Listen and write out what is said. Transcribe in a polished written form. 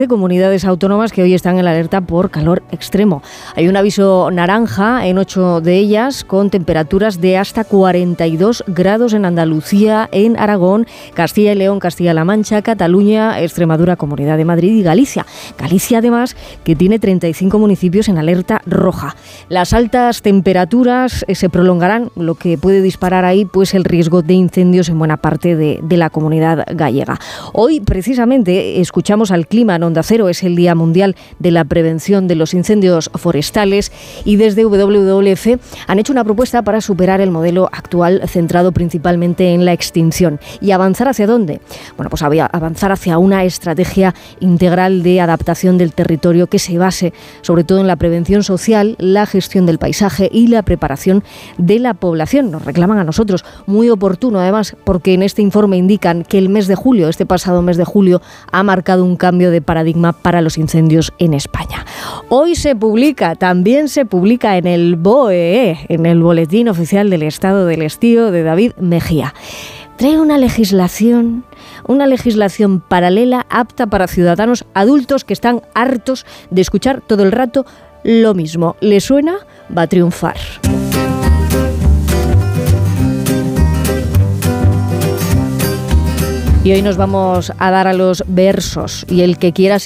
de comunidades autónomas que hoy están en la alerta por calor extremo. Hay un aviso naranja en 8 de ellas, con temperaturas de hasta 42 grados en Andalucía, en Aragón, Castilla y León, Castilla-La Mancha, Cataluña, Extremadura, Comunidad de Madrid y Galicia. Galicia, además, que tiene 35 municipios en alerta roja. Las altas temperaturas se prolongarán, lo que puede disparar ahí pues el riesgo de incendios en buena parte de la comunidad gallega. Hoy, precisamente, escuchamos al clima en Onda Cero, es el Día Mundial de la Prevención de los Incendios Forestales, y desde WWF han hecho una propuesta para superar el modelo actual centrado principalmente en la extinción. ¿Y avanzar hacia dónde? Bueno, pues avanzar hacia una estrategia integral de adaptación del territorio que se base sobre todo en la prevención social, la gestión del paisaje y la preparación de la población. Nos reclaman a nosotros, muy oportuno además, porque en este informe indican que el mes de julio, este pasado mes de julio, ha marcado un cambio de paradigma para los incendios en España. Hoy también se publica en el BOE, en el Boletín Oficial del Estado del Estío de David Mejía. Trae una legislación paralela apta para ciudadanos adultos que están hartos de escuchar todo el rato lo mismo. ¿Le suena? Va a triunfar. Y hoy nos vamos a dar a los versos, y el que quiera